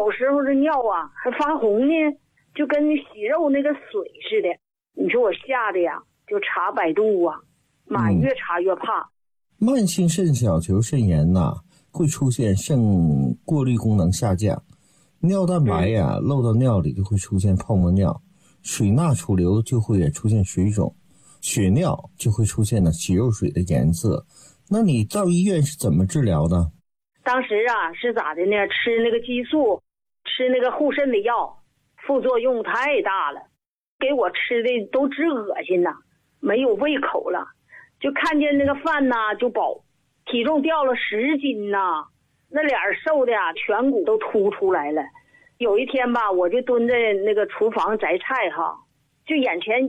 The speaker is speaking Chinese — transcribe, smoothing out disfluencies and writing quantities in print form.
小时候这尿啊还发红呢，就跟洗肉那个水似的。你说我吓得呀，就查百度啊，妈，越查越怕。 慢性肾小球肾炎会出现肾过滤功能下降，尿蛋白漏到尿里就会出现泡沫尿，水钠储留就会出现水肿，血尿就会出现洗肉水的颜色。那你到医院是怎么治疗的？ 当时是咋的呢？吃那个激素，吃那个护肾的药，副作用太大了，给我吃的都直恶心呐，没有胃口了，就看见那个饭就饱，体重掉了10斤呐，那脸瘦的颧骨都凸出来了。有一天吧，我就蹲在那个厨房摘菜就眼前